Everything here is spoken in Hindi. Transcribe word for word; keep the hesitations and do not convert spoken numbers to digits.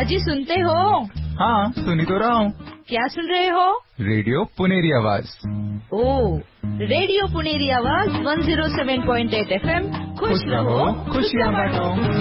अजी सुनते हो? हाँ, सुनी तो रहा हूँ। क्या सुन रहे हो? रेडियो पुनेरी आवाज। ओ, रेडियो पुनेरी आवाज one zero seven point eight F M. खुश रहो, खुशियाँ बांटो।